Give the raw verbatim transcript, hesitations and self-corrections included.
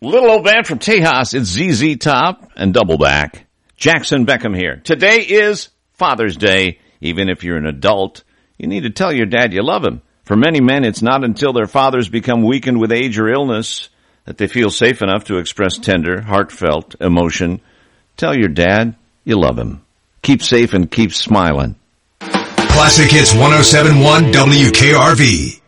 Little old band from Tejas, it's Z Z Top and Doubleback. Jackson Beckham here. Today is Father's Day. Even if you're an adult, you need to tell your dad you love him. For many men, it's not until their fathers become weakened with age or illness that they feel safe enough to express tender, heartfelt emotion. Tell your dad you love him. Keep safe and keep smiling. Classic Hits one oh seven point one W K R V.